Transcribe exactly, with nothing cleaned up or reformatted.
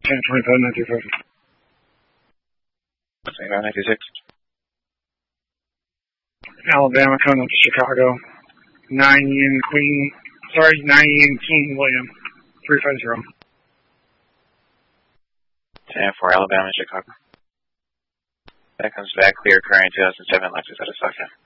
ten twenty-five ninety-five. twenty-five ninety-six. Alabama coming up to Chicago. nine Yin Queen. Sorry, nine Yin King William. three five zero. ten for Alabama, Chicago. That comes back clear, current two thousand seven Lexus at a stock.